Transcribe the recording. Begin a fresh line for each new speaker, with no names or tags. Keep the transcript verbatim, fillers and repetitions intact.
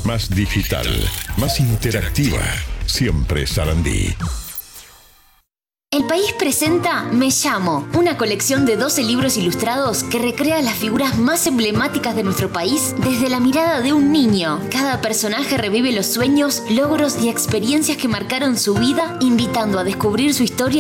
Más digital, más interactiva. Siempre Sarandí.
El País presenta Me Llamo, una colección de doce libros ilustrados que recrea las figuras más emblemáticas de nuestro país desde la mirada de un niño. Cada personaje revive los sueños, logros y experiencias que marcaron su vida, invitando a descubrir su historia